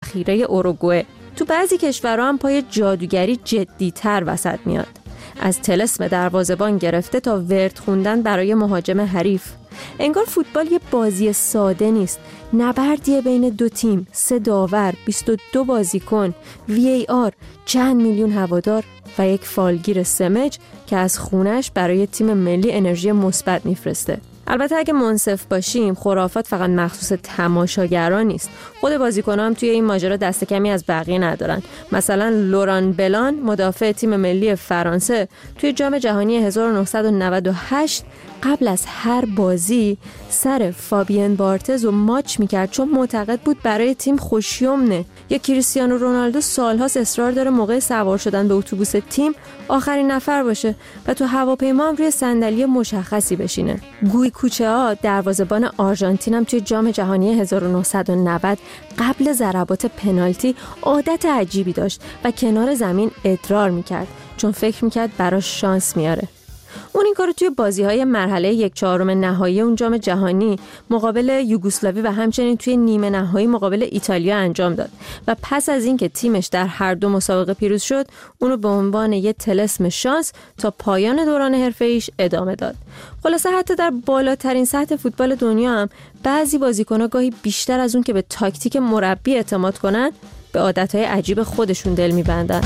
ذخیره اوروگوئه. تو بعضی کشورها هم پای جادوگری جدی‌تر وسط میاد، از طلسم دروازه‌بان گرفته تا ورد خوندن برای مهاجم حریف. انگار فوتبال یه بازی ساده نیست، نبردیه بین دو تیم، 3 داور، 22 بازیکن، VAR، چند میلیون هوادار و یک فالگیر سمج که از خونش برای تیم ملی انرژی مثبت میفرسته. البته اگه منصف باشیم خرافات فقط مخصوص تماشاگران نیست. خود بازیکن‌ها هم توی این ماجرا دست کمی از بقیه ندارن. مثلا لوران بلان مدافع تیم ملی فرانسه توی جام جهانی 1998 قبل از هر بازی سر فابین بارتز رو ماچ میکرد چون معتقد بود برای تیم خوشیومنه. یا کریستیانو رونالدو سالهاست اصرار داره موقع سوار شدن به اتوبوس تیم آخرین نفر باشه و تو هواپیما هم روی صندلی مشخصی بشینه. گوی کوچه‌ها دروازه‌بان آرژانتین هم توی جام جهانی 1990 قبل ضربات پنالتی عادت عجیبی داشت و کنار زمین ادرار میکرد چون فکر میکرد براش شانس میاره. اون این کارو توی بازی‌های مرحله 1/4 نهایی اون جام جهانی مقابل یوگسلاوی و همچنین توی نیمه نهایی مقابل ایتالیا انجام داد و پس از اینکه تیمش در هر دو مسابقه پیروز شد اونو به عنوان یه طلسم شانس تا پایان دوران حرفه‌ایش ادامه داد. خلاصه حتی در بالاترین سطح فوتبال دنیا هم بعضی بازیکن‌ها گاهی بیشتر از اون که به تاکتیک مربی اعتماد کنن به عادت‌های عجیب خودشون دل می‌بندن.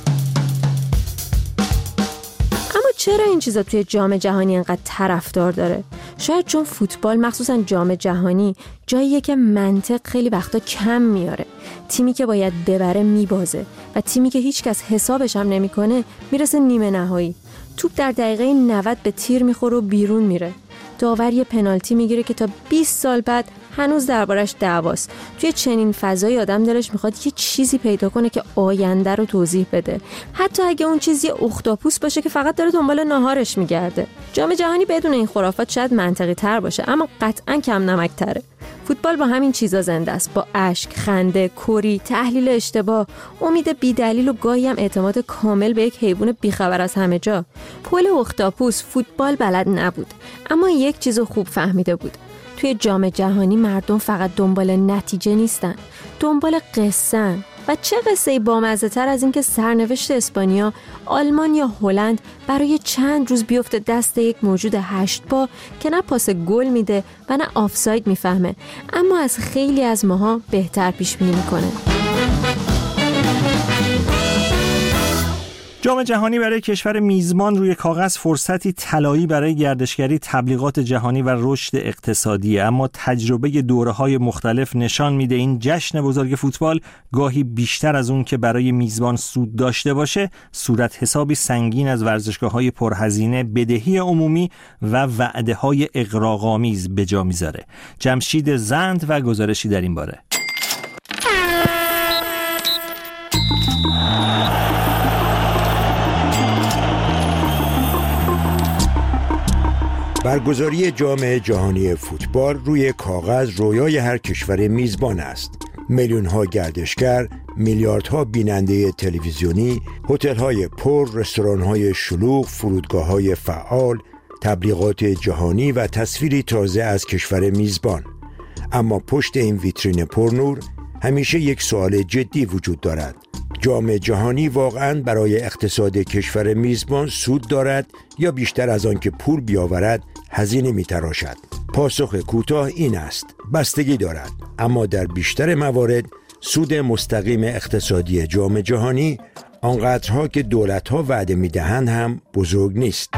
چرا این چیزا توی جام جهانی انقدر طرفدار داره؟ شاید چون فوتبال مخصوصا جام جهانی جاییه که منطق خیلی وقتا کم میاره. تیمی که باید ببره میبازه و تیمی که هیچ کس حسابش هم نمیکنه میرسه نیمه نهایی. توپ در دقیقه 90 به تیر میخوره و بیرون میره. داور یه پنالتی میگیره که تا 20 سال بعد هنوز دربارش دعواست. توی چنین فضایی آدم دلش میخواد یه چیزی پیدا کنه که آینده رو توضیح بده، حتی اگه اون چیزی اختاپوس باشه که فقط داره دنبال ناهارش میگرده. جام جهانی بدون این خرافات شاید منطقی تر باشه اما قطعاً کم نمک تره. فوتبال با همین چیزا زنده است، با اشک، خنده، کری، تحلیل اشتباه، امید بی‌دلیل و گاهی هم اعتماد کامل به یک حیوان بیخبر از همه جا. پل اختاپوس فوتبال بلد نبود اما یک چیزو خوب فهمیده بود. توی جام جهانی مردم فقط دنبال نتیجه نیستن، دنبال قصه‌ن. و چه قصه‌ای بامزه تر از این که سرنوشت اسپانیا، آلمان یا هلند برای چند روز بیفته دست یک موجود 8 پا که نه پاس گل میده و نه آفساید میفهمه اما از خیلی از ماها بهتر پیش بینی میکنه. جام جهانی برای کشور میزبان روی کاغذ فرصتی طلایی برای گردشگری، تبلیغات جهانی و رشد اقتصادی، اما تجربه دوره‌های مختلف نشان میده این جشن بزرگ فوتبال گاهی بیشتر از اون که برای میزبان سود داشته باشه، صورت حسابی سنگین از ورزشگاه‌های پرهزینه، بدهی عمومی و وعده‌های اغراق‌آمیز به جا میذاره. جمشید زند و گزارشی در این باره. برگزاری جام جهانی فوتبال روی کاغذ رویای هر کشور میزبان است. میلیون‌ها گردشگر، میلیاردها بیننده تلویزیونی، هتل‌های پر، رستوران‌های شلوغ، فرودگاه‌های فعال، تبلیغات جهانی و تصویری تازه از کشور میزبان. اما پشت این ویترین پرنور همیشه یک سوال جدی وجود دارد. جام جهانی واقعاً برای اقتصاد کشور میزبان سود دارد یا بیشتر از آن که پول بیاورد هزینه می‌تراشد؟ پاسخ کوتاه این است: بستگی دارد، اما در بیشتر موارد سود مستقیم اقتصادی جام جهانی آنقدرها که دولت‌ها وعده می‌دهند هم بزرگ نیست.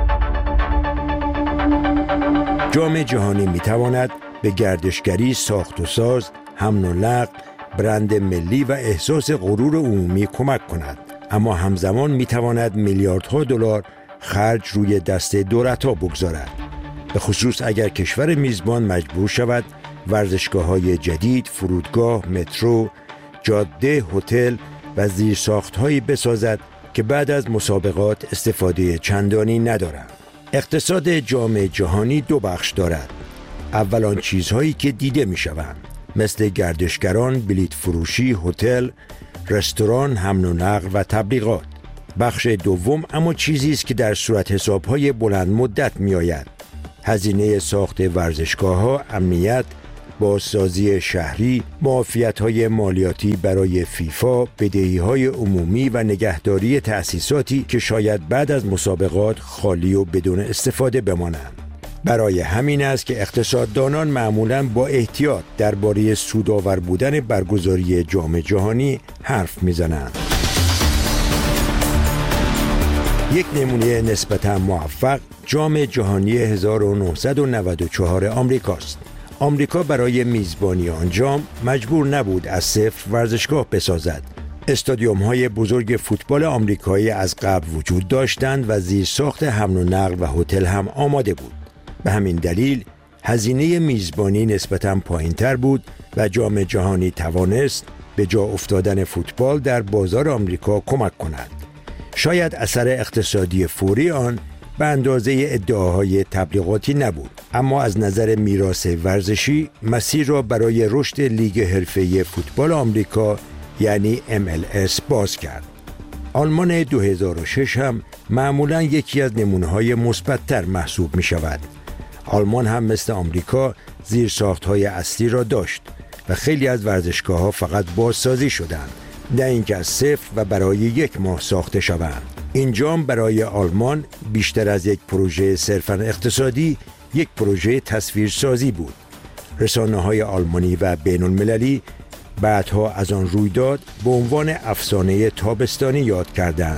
جام جهانی می‌تواند به گردشگری، ساخت و ساز، حمل و نقل، برند ملی و احساس غرور عمومی کمک کند، اما همزمان می‌تواند میلیاردها دلار خرج روی دست دولت‌ها بگذارد، به خصوص اگر کشور میزبان مجبور شود ورزشگاه‌های جدید، فرودگاه، مترو، جاده، هتل و زیرساخت‌هایی بسازد که بعد از مسابقات استفاده چندانی ندارند. اقتصاد جام جهانی دو بخش دارد. اول آن چیزهایی که دیده می‌شوند، مثل گردشگران، بلیط فروشی، هتل، رستوران، حمل و نقل و تبلیغات. بخش دوم اما چیزی است که در صورت حساب‌های بلند مدت می‌آید. هزینه ساخت ورزشگاه‌ها، امنیت، بازسازی شهری، معافیت‌های مالیاتی برای فیفا، بدهی‌های عمومی و نگهداری تأسیساتی که شاید بعد از مسابقات خالی و بدون استفاده بمانند. برای همین است که اقتصاددانان معمولاً با احتیاط درباره سودآور بودن برگزاری جام جهانی حرف می‌زنند. یک نمونه نسبتاً موفق جام جهانی 1994 آمریکاست. آمریکا برای میزبانی آن جام مجبور نبود از صفر ورزشگاه بسازد. استادیوم‌های بزرگ فوتبال آمریکایی از قبل وجود داشتند و زیرساخت حمل و نقل و هتل هم آماده بود. به همین دلیل هزینه میزبانی نسبتاً پایین‌تر بود و جام جهانی توانست به جا افتادن فوتبال در بازار آمریکا کمک کند. شاید اثر اقتصادی فوری آن به اندازه ادعاهای تبلیغاتی نبود، اما از نظر میراث ورزشی مسیر را برای رشد لیگ حرفه‌ای فوتبال آمریکا یعنی MLS باز کرد. آلمان 2006 هم معمولاً یکی از نمونه‌های مثبت‌تر محسوب می‌شود. آلمان هم مثل آمریکا زیرساخت‌های اصلی را داشت و خیلی از ورزشگاه‌ها فقط بازسازی شدند، نه اینکه از صفر و برای یک ماه ساخته شوند. این جام برای آلمان بیشتر از یک پروژه صرفاً اقتصادی، یک پروژه تصویرسازی بود. رسانه‌های آلمانی و بین‌المللی بعدها از آن رویداد به عنوان افسانه تابستانی یاد کردند.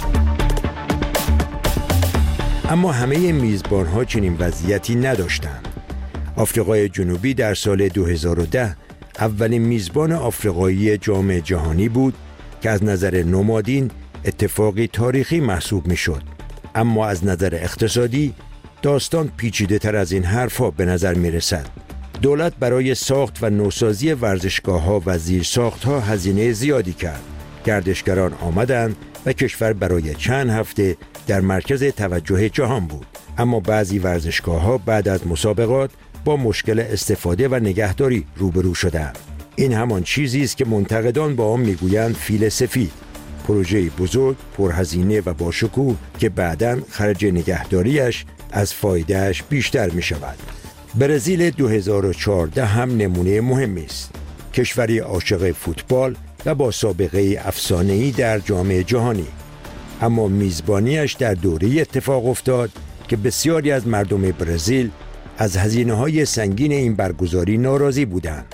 اما همه میزبان‌ها چنین وضعیتی نداشتند. آفریقای جنوبی در سال 2010 اولین میزبان آفریقایی جام جهانی بود که از نظر نمادین اتفاقی تاریخی محسوب می‌شد. اما از نظر اقتصادی داستان پیچیده تر از این حرفا به نظر می‌رسد. دولت برای ساخت و نوسازی ورزشگاه‌ها و زیرساخت‌ها هزینه زیادی کرد. گردشگران آمدند و کشور برای چند هفته در مرکز توجه جهان بود. اما بعضی ورزشگاه‌ها بعد از مسابقات با مشکل استفاده و نگهداری روبرو شدند. این همان چیزی است که منتقدان با آن میگویند فیل سفید، پروژه بزرگ، پرهزینه و با شکوه که بعداً خرج نگهداریش از فایدهش بیشتر می شود. برزیل 2014 هم نمونه مهمی است. کشوری عاشق فوتبال و با سابقه افسانه‌ای در جام جهانی. اما میزبانیش در دوره‌ای اتفاق افتاد که بسیاری از مردم برزیل از هزینه‌های سنگین این برگزاری ناراضی بودند.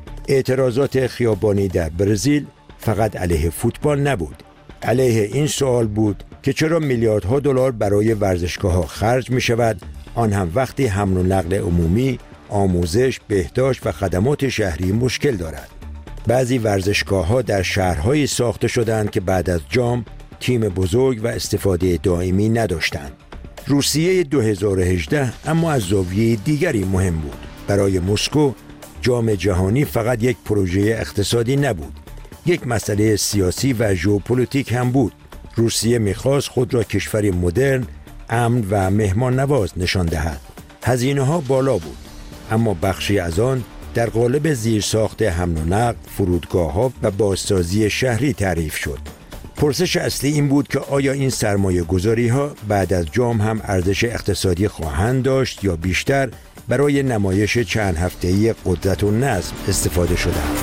اعتراضات خیابانی در برزیل فقط علیه فوتبال نبود. علیه این سوال بود که چرا میلیاردها دلار برای ورزشگاه‌ها خرج می‌شود، آن هم وقتی حمل و نقل عمومی، آموزش، بهداشت و خدمات شهری مشکل دارد. بعضی ورزشگاه‌ها در شهرهایی ساخته شدند که بعد از جام تیم بزرگ و استفاده دائمی نداشتند. روسیه 2018 اما از زاویه دیگری مهم بود. برای مسکو جام جهانی فقط یک پروژه اقتصادی نبود، یک مسئله سیاسی و ژئوپلیتیک هم بود. روسیه می‌خواست خود را کشوری مدرن، امن و مهمان نواز نشان دهد. هزینه‌ها بالا بود، اما بخشی از آن در قالب زیرساخت حمل و نقل، فرودگاه‌ها و بازسازی شهری تعریف شد. پرسش اصلی این بود که آیا این سرمایه‌گذاری‌ها بعد از جام هم ارزش اقتصادی خواهند داشت یا بیشتر برای نمایش چند هفته‌ای قدرت و نظم استفاده شدند.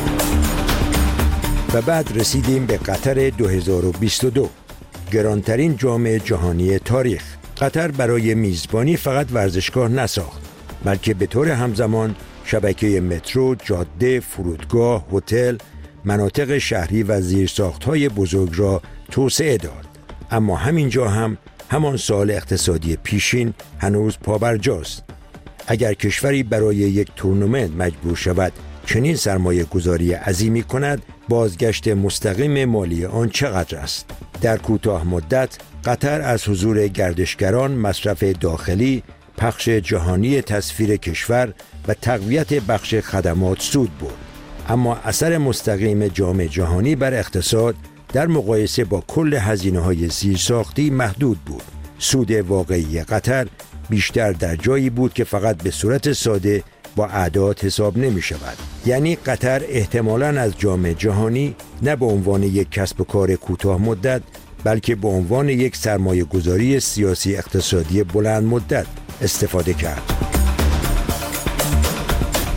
و بعد رسیدیم به قطر 2022، گرانترین جام جهانی تاریخ. قطر برای میزبانی فقط ورزشگاه نساخت، بلکه به طور همزمان شبکه مترو، جاده، فرودگاه، هتل، مناطق شهری و زیرساخت‌های بزرگ را توسعه داد. اما همینجا هم همان سال اقتصادی پیشین هنوز پابرجاست. اگر کشوری برای یک تورنمنت مجبور شود چنین سرمایه گذاری عظیمی کند، بازگشت مستقیم مالی آن چقدر است؟ در کوتاه مدت قطر از حضور گردشگران، مصرف داخلی، پخش جهانی تصویر کشور و تقویت بخش خدمات سود برد. اما اثر مستقیم جام جهانی بر اقتصاد در مقایسه با کل هزینه‌های زیرساختی محدود بود. سود واقعی قطر بیشتر در جایی بود که فقط به صورت ساده با اعداد حساب نمی شود. یعنی قطر احتمالاً از جام جهانی نه به عنوان یک کسب و کار کوتاه مدت، بلکه به عنوان یک سرمایه گذاری سیاسی اقتصادی بلند مدت استفاده کرد.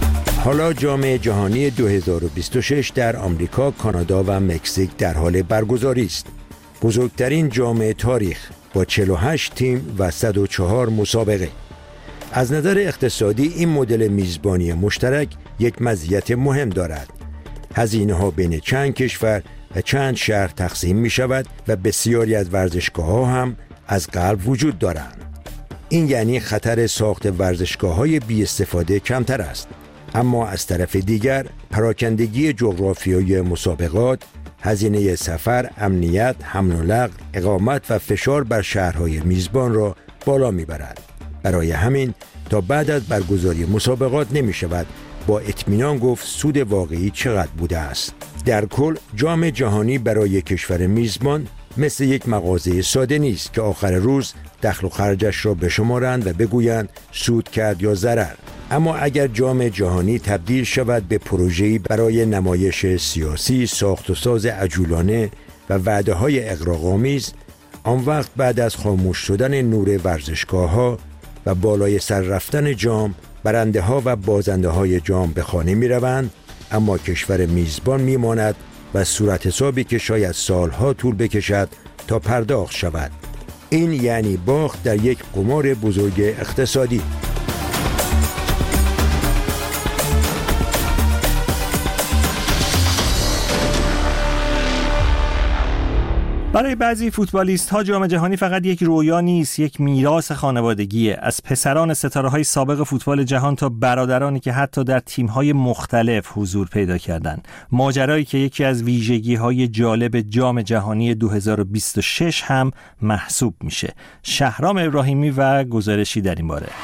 حالا جام جهانی 2026 در آمریکا، کانادا و مکزیک در حال برگزاری است. بزرگترین جام تاریخ با 48 تیم و 104 مسابقه. از نظر اقتصادی این مدل میزبانی مشترک یک مزیت مهم دارد. هزینه‌ها بین چند کشور و چند شهر تقسیم می شود و بسیاری از ورزشگاه‌ها هم از قبل وجود دارند. این یعنی خطر ساخت ورزشگاه‌های بی استفاده کمتر است. اما از طرف دیگر پراکندگی جغرافیایی مسابقات، هزینه سفر، امنیت، حمل و نقل، اقامت و فشار بر شهرهای میزبان را بالا می‌برد. برای همین تا بعد از برگزاری مسابقات نمی شود با اطمینان گفت سود واقعی چقدر بوده است. در کل جام جهانی برای کشور میزبان مثل یک مغازه ساده نیست که آخر روز دخل و خرجش را بشمارند و بگویند سود کرد یا ضرر. اما اگر جام جهانی تبدیل شود به پروژه‌ای برای نمایش سیاسی، ساخت و ساز عجولانه و وعده‌های اغراق‌آمیز، آن وقت بعد از خاموش شدن نور ورزشگاه‌ها و بالای سر رفتن جام، برنده‌ها و بازنده‌های جام به خانه می‌روند، اما کشور میزبان می‌ماند و صورت حسابی که شاید سالها طول بکشد تا پرداخت شود. این یعنی باخت در یک قمار بزرگ اقتصادی. برای بعضی فوتبالیست‌ها جام جهانی فقط یک رویا نیست، یک میراث خانوادگیه. از پسران ستاره‌های سابق فوتبال جهان تا برادرانی که حتی در تیم‌های مختلف حضور پیدا کردند. ماجرایی که یکی از ویژگی‌های جالب جام جهانی 2026 هم محسوب میشه. شهرام ابراهیمی و گزارشی در این باره.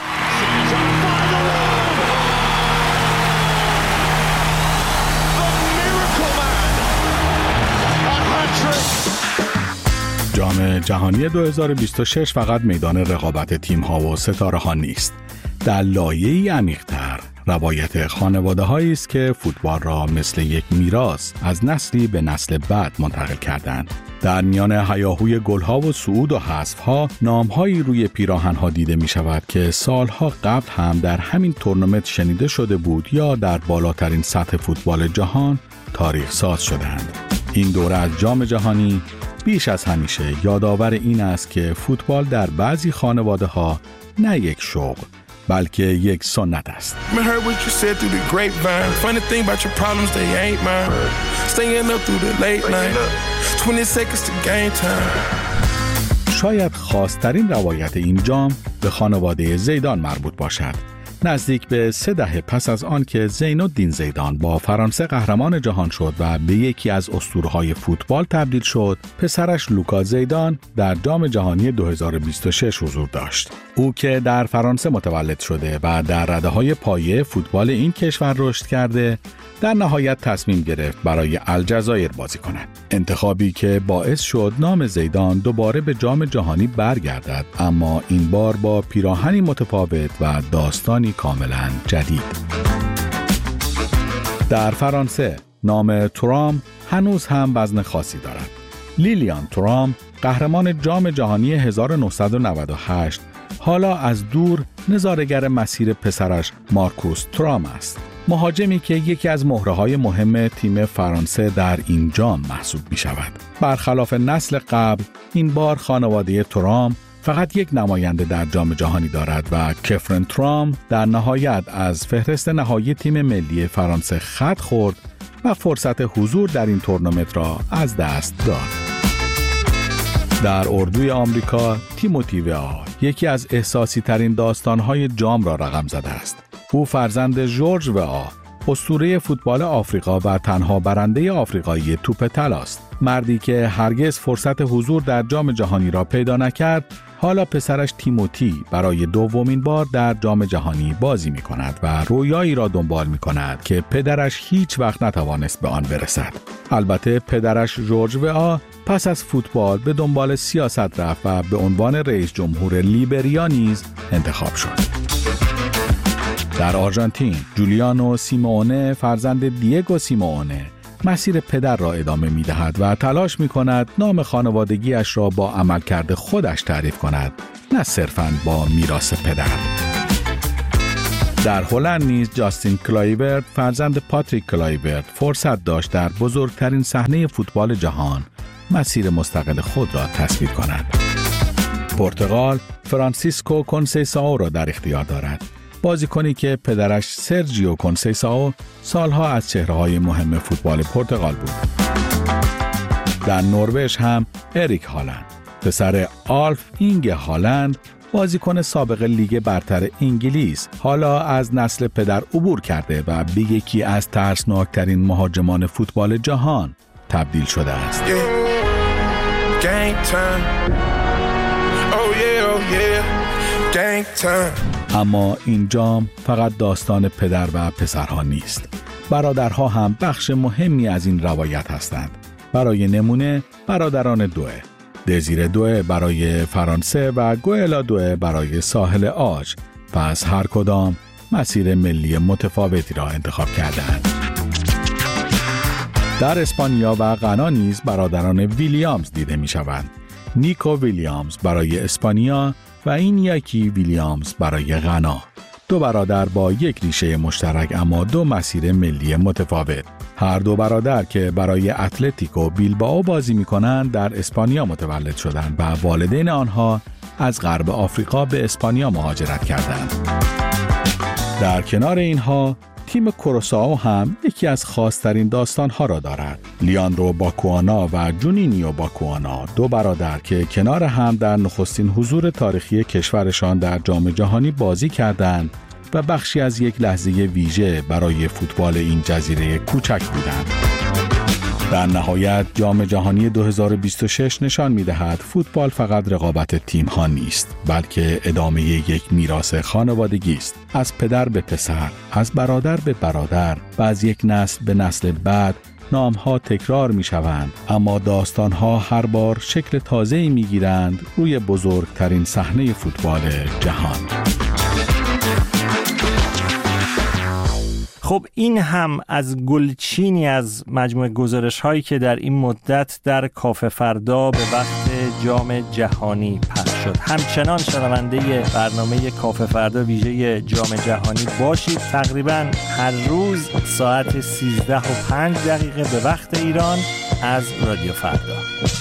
جام جهانی 2026 فقط میدان رقابت تیم‌ها و ستاره‌ها نیست. در لایه‌ای عمیق‌تر روایت خانواده‌هایی است که فوتبال را مثل یک میراث از نسلی به نسل بعد منتقل کردند. در میان هیاهوی گل‌ها و صعود و حذف‌ها، نام‌هایی روی پیراهن‌ها دیده می‌شود که سالها قبل هم در همین تورنمنت شنیده شده بود یا در بالاترین سطح فوتبال جهان تاریخ ساز شدند. این دوره از جام جهانی بیش از همیشه یادآور این است که فوتبال در بعضی خانواده‌ها نه یک شغل بلکه یک سنت است. شاید خاص‌ترین روایت این جام به خانواده زیدان مربوط باشد. نزدیک به 3 دهه پس از آن که زین الدین زیدان با فرانسه قهرمان جهان شد و به یکی از اسطوره‌های فوتبال تبدیل شد، پسرش لوکا زیدان در جام جهانی 2026 حضور داشت. او که در فرانسه متولد شده و در رده‌های پایه فوتبال این کشور رشد کرده، در نهایت تصمیم گرفت برای الجزایر بازی کند. انتخابی که باعث شد نام زیدان دوباره به جام جهانی برگردد، اما این بار با پیراهنی متفاوت و داستانی کاملا جدید. در فرانسه نام تورام هنوز هم وزن خاصی دارد. لیلیان تورام، قهرمان جام جهانی 1998، حالا از دور نظاره‌گر مسیر پسرش مارکوس تورام است. مهاجمی که یکی از مهره‌های مهم تیم فرانسه در این جام محسوب می شود. برخلاف نسل قبل، این بار خانواده تورام فقط یک نماینده در جام جهانی دارد و کفرن تورام در نهایت از فهرست نهایی تیم ملی فرانسه خط خورد و فرصت حضور در این تورنمنت را از دست داد. در اردوی آمریکا، تیموتی وئا یکی از احساسی ترین داستان‌های جام را رقم زده است. او فرزند جورج وئا، اسطوره فوتبال آفریقا و تنها برنده آفریقایی توپ طلا است. مردی که هرگز فرصت حضور در جام جهانی را پیدا نکرد، حالا پسرش تیموتی برای دومین بار در جام جهانی بازی می کند و رویایی را دنبال می کند که پدرش هیچ وقت نتوانست به آن برسد. البته پدرش جورج وئا پس از فوتبال به دنبال سیاست رفت و به عنوان رئیس جمهور لیبریا نیز انتخاب شد. در آرژانتین، جولیانو سیمئونه فرزند دیگو سیمئونه مسیر پدر را ادامه می دهد و تلاش می کند نام خانوادگیش را با عملکرد خودش تعریف کند، نه صرفاً با میراث پدر. در هلند نیز جاستین کلایورت فرزند پاتریک کلایورت فرصت داشت در بزرگترین صحنه فوتبال جهان مسیر مستقل خود را تصویر کند. پرتغال فرانسیسکو کنسیسائو را در اختیار دارد. بازیکنی که پدرش سرجیو کنسیسائو سالها از چهره‌های مهم فوتبال پرتغال بود. در نروژ هم اریک هالند، پسر آلف اینگ هالند، بازیکن سابق لیگ برتر انگلیس، حالا از نسل پدر عبور کرده و به یکی از ترسناکترین مهاجمان فوتبال جهان تبدیل شده است. اما این جام فقط داستان پدر و پسرها نیست. برادرها هم بخش مهمی از این روایت هستند. برای نمونه برادران دوئه، دزیر دوئه برای فرانسه و گوئلا دوئه برای ساحل عاج، پس هر کدام مسیر ملی متفاوتی را انتخاب کردند. در اسپانیا و غنا نیز برادران ویلیامز دیده می شوند. نیکو ویلیامز برای اسپانیا و این یکی ویلیامز برای غنا. دو برادر با یک ریشه مشترک اما دو مسیر ملی متفاوت. هر دو برادر که برای اتلتیکو بیلبائو بازی می‌کنند در اسپانیا متولد شدند و والدین آنها از غرب آفریقا به اسپانیا مهاجرت کردند. در کنار اینها تیم کوروسائو هم یکی از خاص‌ترین داستان‌ها را دارد. لیاندرو باکوانا و جونینیو باکوانا، دو برادر که کنار هم در نخستین حضور تاریخی کشورشان در جام جهانی بازی کردند و بخشی از یک لحظه ویژه برای فوتبال این جزیره کوچک بودند. در نهایت جام جهانی 2026 نشان می‌دهد فوتبال فقط رقابت تیم‌ها نیست، بلکه ادامه یک میراث خانوادگی است. از پدر به پسر، از برادر به برادر و از یک نسل به نسل بعد نام‌ها تکرار می‌شوند، اما داستان‌ها هر بار شکل تازه‌ای می‌گیرند روی بزرگترین صحنه فوتبال جهان. خب این هم از گلچینی از مجموعه گزارش‌هایی که در این مدت در کافه فردا به وقت جام جهانی پخش شد. همچنان شنونده برنامه کافه فردا ویژه جام جهانی باشید. تقریباً هر روز ساعت 13:05 به وقت ایران از رادیو فردا.